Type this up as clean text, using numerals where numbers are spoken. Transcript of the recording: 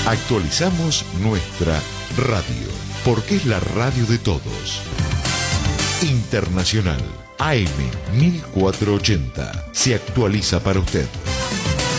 Actualizamos nuestra radio, porque es la radio de todos. Internacional AM 1480 se actualiza para usted.